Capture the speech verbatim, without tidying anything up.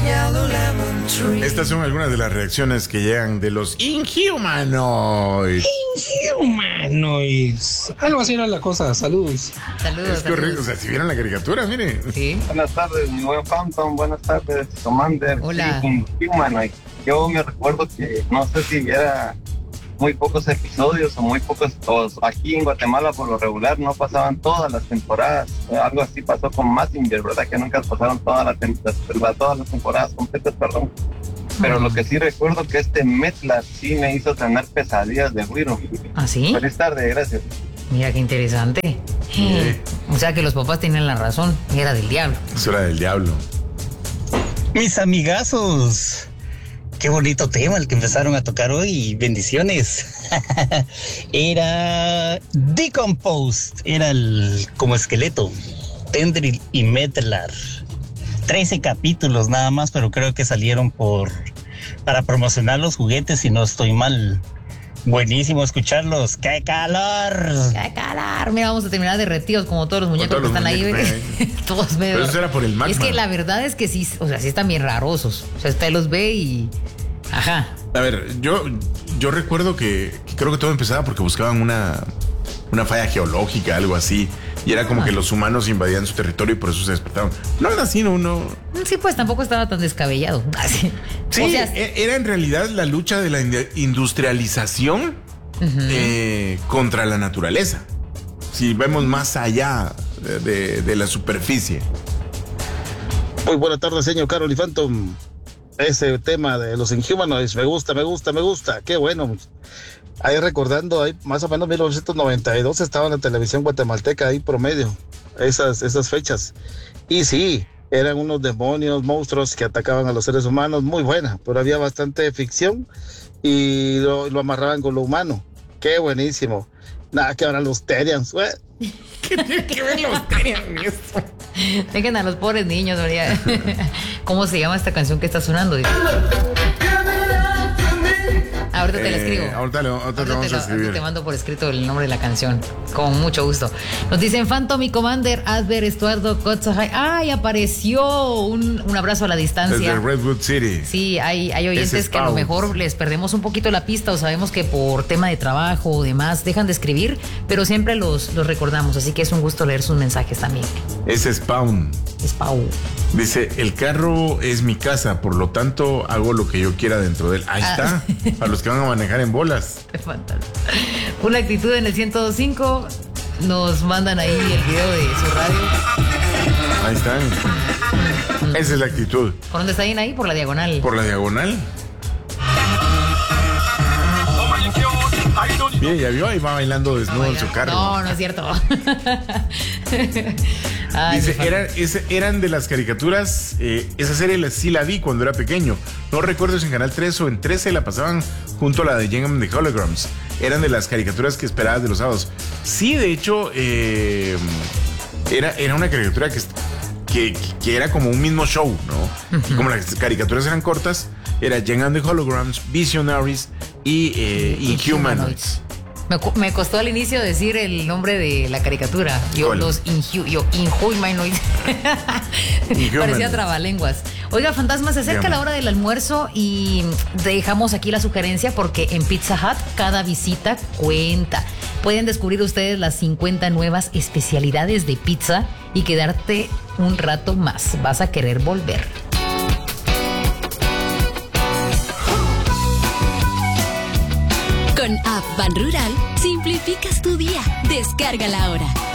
Estas son algunas de las reacciones que llegan de los Inhumanoids. Inhumanoids. Algo así era la cosa. Saludos. Saludos. Es correcto. O sea, si vieron la caricatura, miren. Sí. Buenas tardes, mi buen Phantom. Buenas tardes, Commander. Hola. Sí, Inhumanoid. Yo me recuerdo que no sé si era muy pocos episodios o muy pocos. O aquí en Guatemala, por lo regular, no pasaban todas las temporadas. Algo así pasó con Mazinger, ¿verdad? Que nunca pasaron todas las, las, todas las temporadas completas, perdón. Pero lo que sí recuerdo que este Metlar sí me hizo tener pesadillas de Wiro. ¿Ah, sí? Feliz tarde, gracias. Mira qué interesante. Sí. O sea que los papás tenían la razón. Era del diablo. Eso era del diablo. Mis amigazos. Qué bonito tema el que empezaron a tocar hoy. Bendiciones. Era Decomposed. Era el como esqueleto. Tendril y Metlar. trece capítulos nada más, pero creo que salieron por para promocionar los juguetes, si no estoy mal. Buenísimo escucharlos. ¡Qué calor! ¡Qué calor! Mira, vamos a terminar derretidos como todos los muñecos todos que los están muñecos, ahí. Todos medio. Pero eso era por el Magma. Es que la verdad es que sí, o sea, sí están bien rarosos. O sea, usted los ve y... Ajá. A ver, yo, yo recuerdo que, que creo que todo empezaba porque buscaban una, una falla geológica, algo así. Y era como que los humanos invadían su territorio y por eso se despertaron. No era así, no, no. Sí, pues tampoco estaba tan descabellado. Así. Sí, o sea, era en realidad la lucha de la industrialización uh-huh. eh, contra la naturaleza. Si vemos más allá de, de, de la superficie. Muy buena tarde, señor Carol y Phantom. Ese tema de los Inhumanoids, me gusta, me gusta, me gusta. Qué bueno. Ahí recordando, ahí más o menos mil novecientos noventa y dos estaba en la televisión guatemalteca ahí promedio, esas, esas fechas. Y sí, eran unos demonios, monstruos que atacaban a los seres humanos, muy buena, pero había bastante ficción y lo, lo amarraban con lo humano. Qué buenísimo. Nada, que ahora los Terians, güey. ¿Qué tiene que ver los Terians? Dejen a los pobres niños, María. ¿Cómo se llama esta canción que está sonando? Ahorita te la escribo. Eh, ahorita le, ahorita ahorita te vamos te a escribir. Te mando por escrito el nombre de la canción. Con mucho gusto. Nos dicen Phantom y Commander, Adver, Estuardo, Kotzahai. ¡Ay, apareció! Un, un abrazo a la distancia. Desde Redwood City. Sí, hay, hay oyentes que a lo mejor les perdemos un poquito la pista o sabemos que por tema de trabajo o demás dejan de escribir, pero siempre los, los recordamos. Así que es un gusto leer sus mensajes también. Es Spawn. Spawn. Dice, el carro es mi casa, por lo tanto hago lo que yo quiera dentro de él. Ahí ah. está, para los que van a manejar en bolas. Qué fantástico. Una actitud en el ciento dos punto cinco. Nos mandan ahí el video de su radio. Ahí están. Mm. Esa es la actitud. ¿Por dónde está bien ahí? Por la diagonal. Por la diagonal. Bien, ya vio, ahí va bailando desnudo en su carro. No, no es cierto. Ay, dice, eran, ese, eran de las caricaturas, eh, esa serie la, sí la vi cuando era pequeño. No recuerdo si en Canal tres o en trece la pasaban junto a la de Jem and the Holograms. Eran de las caricaturas que esperabas de los sábados. Sí, de hecho, eh, era, era una caricatura que, que, que era como un mismo show, ¿no? Uh-huh. Y como las caricaturas eran cortas, era Jem and the Holograms, Visionaries y eh, Inhumanoids. Me, me costó al inicio decir el nombre de la caricatura. Yo ¿Cuál? los inhu, yo Inhumanoids. Parecía trabalenguas. Oiga, Fantasma, se acerca Dígame. la hora del almuerzo y dejamos aquí la sugerencia porque en Pizza Hut cada visita cuenta. Pueden descubrir ustedes las cincuenta nuevas especialidades de pizza y quedarte un rato más. Vas a querer volver. Con App Ban Rural, simplificas tu día. Descárgala ahora.